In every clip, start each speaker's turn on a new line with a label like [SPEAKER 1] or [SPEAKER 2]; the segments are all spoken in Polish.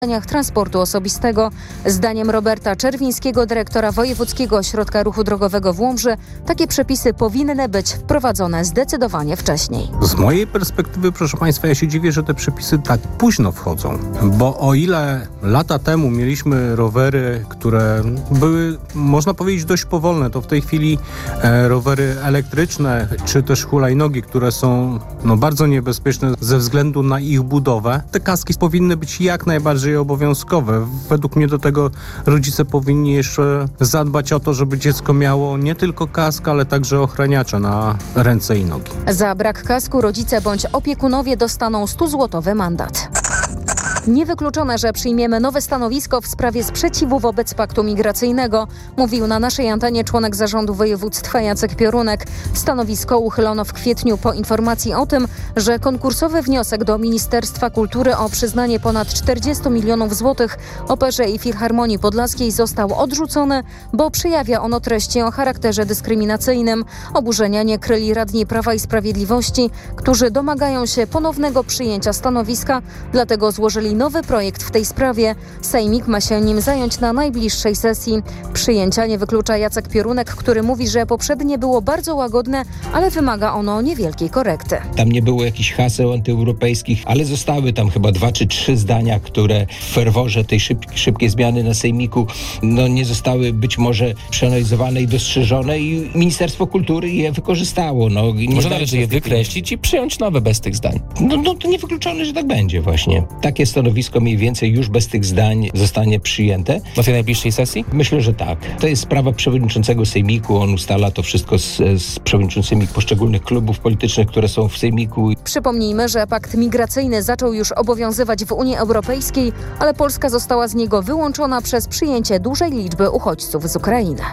[SPEAKER 1] transportu osobistego. Zdaniem Roberta Czerwińskiego, dyrektora Wojewódzkiego Ośrodka Ruchu Drogowego w Łomży, takie przepisy powinny być wprowadzone zdecydowanie wcześniej.
[SPEAKER 2] Z mojej perspektywy, proszę Państwa, ja się dziwię, że te przepisy tak późno wchodzą, bo o ile lata temu mieliśmy rowery, które były, można powiedzieć, dość powolne, to w tej chwili rowery elektryczne, czy też hulajnogi, które są bardzo niebezpieczne ze względu na ich budowę, te kaski powinny być jak najbardziej obowiązkowe. Według mnie do tego rodzice powinni jeszcze zadbać o to, żeby dziecko miało nie tylko kask, ale także ochraniacze na ręce i nogi.
[SPEAKER 1] Za brak kasku rodzice bądź opiekunowie dostaną 100-złotowy mandat. Niewykluczone, że przyjmiemy nowe stanowisko w sprawie sprzeciwu wobec paktu migracyjnego, mówił na naszej antenie członek zarządu województwa Jacek Piorunek. Stanowisko uchylono w kwietniu po informacji o tym, że konkursowy wniosek do Ministerstwa Kultury o przyznanie ponad 40 milionów złotych Operze i Filharmonii Podlaskiej został odrzucony, bo przejawia ono treści o charakterze dyskryminacyjnym. Oburzenia nie kryli radni Prawa i Sprawiedliwości, którzy domagają się ponownego przyjęcia stanowiska, dlatego złożyli nowy projekt w tej sprawie. Sejmik ma się nim zająć na najbliższej sesji. Przyjęcia nie wyklucza Jacek Piorunek, który mówi, że poprzednie było bardzo łagodne, ale wymaga ono niewielkiej korekty.
[SPEAKER 3] Tam nie było jakichś haseł antyeuropejskich, ale zostały tam chyba 2 czy 3 zdania, które w ferworze tej szybkiej zmiany na Sejmiku nie zostały być może przeanalizowane i dostrzeżone i Ministerstwo Kultury je wykorzystało.
[SPEAKER 4] Może należy je wykreślić i przyjąć nowe bez tych zdań.
[SPEAKER 3] To niewykluczone, że tak będzie właśnie. Takie stanowisko mniej więcej już bez tych zdań zostanie przyjęte.
[SPEAKER 4] Na tej najbliższej sesji?
[SPEAKER 3] Myślę, że tak. To jest sprawa przewodniczącego Sejmiku. On ustala to wszystko z przewodniczącymi poszczególnych klubów politycznych, które są w Sejmiku.
[SPEAKER 1] Przypomnijmy, że pakt migracyjny zaczął już obowiązywać w Unii Europejskiej, ale Polska została z niego wyłączona przez przyjęcie dużej liczby uchodźców z Ukrainy.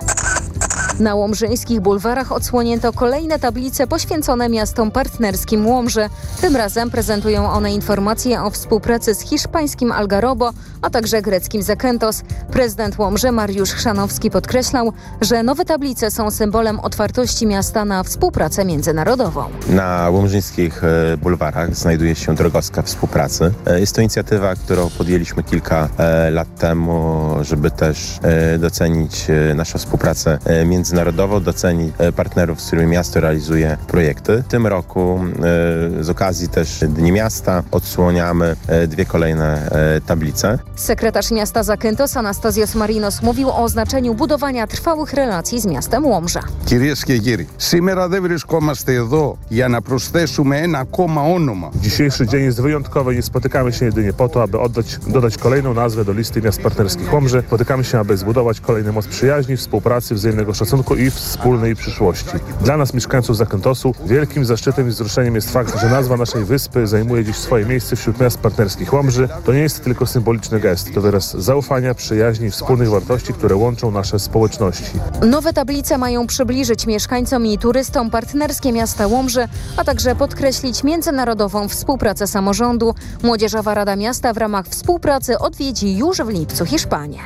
[SPEAKER 1] Na łomżyńskich bulwarach odsłonięto kolejne tablice poświęcone miastom partnerskim Łomży. Tym razem prezentują one informacje o współpracy z hiszpańskim Algarrobo, a także greckim Zakynthos. Prezydent Łomży Mariusz Chrzanowski podkreślał, że nowe tablice są symbolem otwartości miasta na współpracę międzynarodową.
[SPEAKER 5] Na łomżyńskich bulwarach znajduje się drogowska współpracy. Jest to inicjatywa, którą podjęliśmy kilka lat temu, żeby też docenić naszą współpracę międzynarodową, docenić partnerów, z którymi miasto realizuje projekty. W tym roku z okazji też Dni Miasta odsłaniamy 2 kolejne tablice.
[SPEAKER 1] Sekretarz miasta Zakynthos Anastasios Marinos mówił o znaczeniu budowania trwałych relacji z miastem Łomża.
[SPEAKER 6] Κυρίες και κύριοι, σήμερα δεν βρισκόμαστε εδώ για να προσθέσουμε ένα ακόμα όνομα.
[SPEAKER 7] Dzisiejszy dzień jest wyjątkowy. Nie spotykamy się jedynie po to, aby dodać kolejną nazwę do listy miast partnerskich Łomży. Spotykamy się, aby zbudować kolejny most przyjaźni, współpracy, wzajemnego szacunku i wspólnej przyszłości. Dla nas, mieszkańców Zakyntosu, wielkim zaszczytem i wzruszeniem jest fakt, że nazwa naszej wyspy zajmuje dziś swoje miejsce wśród miast partnerskich Łomży. To nie jest tylko symboliczny gest, to wyraz zaufania, przyjaźni i wspólnych wartości, które łączą nasze społeczności.
[SPEAKER 1] Nowe tablice mają przybliżyć mieszkańcom i turystom partnerskie miasta Łomży, a także podkreślić międzynarodową współpracę samorządu. Młodzieżowa Rada Miasta w ramach współpracy odwiedzi już w lipcu Hiszpanię.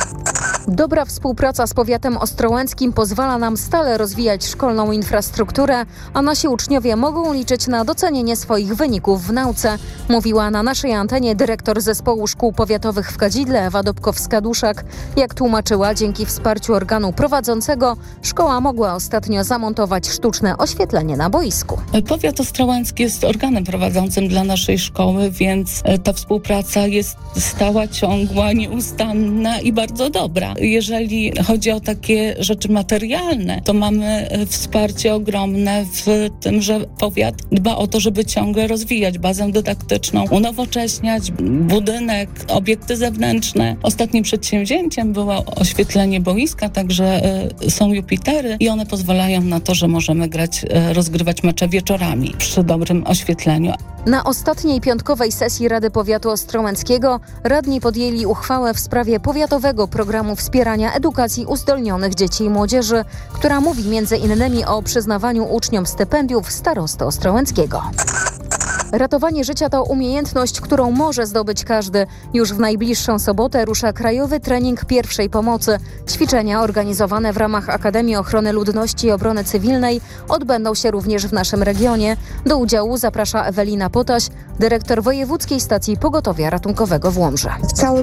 [SPEAKER 1] Dobra współpraca z powiatem ostrołęckim pozwala nam stale rozwijać szkolną infrastrukturę, a nasi uczniowie mogą liczyć na docenienie swoich wyników w nauce, mówiła na naszej antenie dyrektor Zespołu Szkół Powiatowych w Kadzidle Ewa Dobkowska-Duszak. Jak tłumaczyła, dzięki wsparciu organu prowadzącego szkoła mogła ostatnio zamontować sztuczne oświetlenie na boisku.
[SPEAKER 8] Powiat ostrołęcki jest organem prowadzącym dla naszej szkoły, więc ta współpraca jest stała, ciągła, nieustanna i bardzo dobra. Jeżeli chodzi o takie rzeczy materialne, to mamy wsparcie ogromne w tym, że powiat dba o to, żeby ciągle rozwijać bazę dydaktyczną, unowocześniać budynek, obiekty zewnętrzne. Ostatnim przedsięwzięciem było oświetlenie boiska, także są Jupitery i one pozwalają na to, że możemy rozgrywać mecze wieczorami przy dobrym oświetleniu.
[SPEAKER 1] Na ostatniej piątkowej sesji Rady Powiatu Ostrołęckiego radni podjęli uchwałę w sprawie powiatowego programu wspierania edukacji uzdolnionych dzieci i młodzieży, która mówi m.in. o przyznawaniu uczniom stypendiów starosty ostrołęckiego. Ratowanie życia to umiejętność, którą może zdobyć każdy. Już w najbliższą sobotę rusza krajowy trening pierwszej pomocy. Ćwiczenia organizowane w ramach Akademii Ochrony Ludności i Obrony Cywilnej odbędą się również w naszym regionie. Do udziału zaprasza Ewelina Potaś, dyrektor Wojewódzkiej Stacji Pogotowia Ratunkowego w Łomży.
[SPEAKER 9] W całym